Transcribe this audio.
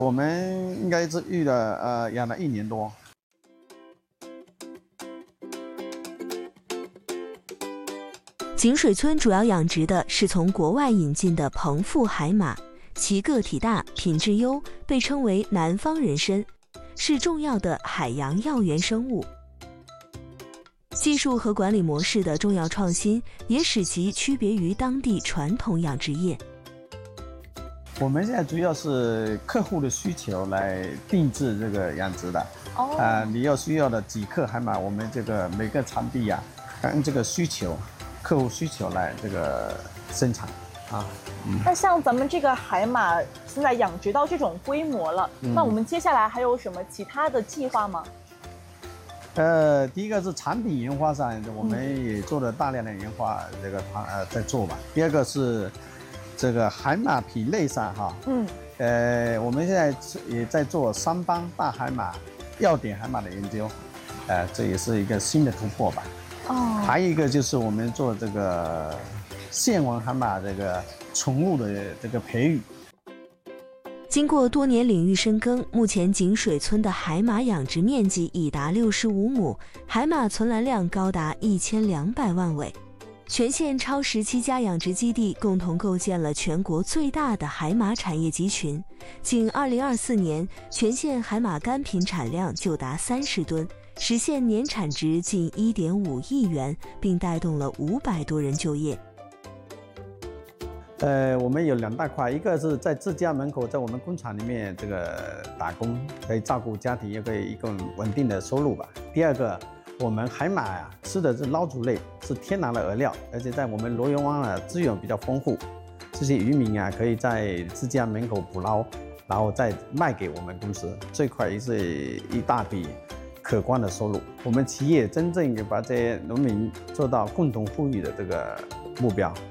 我们应该是养了1年多。 井水村主要养殖的是从国外引进的彭富海马，其个体大、品质优，被称为南方人参，是重要的海洋药源生物。技术和管理模式的重要创新，也使其区别于当地传统养殖业。 我们现在主要是客户的需求来定制这个养殖的。你需要的几克海马，我们这个每个产地按这个需求，客户需求来这个生产啊。 那像咱们这个海马现在养殖到这种规模了，那我们接下来还有什么其他的计划吗？ 第一个是产品研发上，我们也做了大量的研发，在做吧。第二个是这个海马品类上我们现在也在做3帮大海马、要点海马的研究，这也是一个新的突破吧。还有一个就是我们做这个线纹海马这个宠物的这个培育。 经过多年领域深耕，目前井水村的海马养殖面积已达65亩，海马存栏量高达1200万尾。全县超17家养殖基地共同构建了全国最大的海马产业集群。仅2024年，全县海马干品产量就达30吨，实现年产值近1.5亿元，并带动了500多人就业。 我们有2大块，一个是在自家门口，在我们工厂里面这个打工，可以照顾家庭，也可以一个稳定的收入吧。第二个，我们海马吃的是捞煮类，是天然的饵料，而且在我们罗源湾资源比较丰富，这些渔民可以在自家门口捕捞，然后再卖给我们公司，这块也是一大笔可观的收入。我们企业真正把这些农民做到共同富裕的这个目标。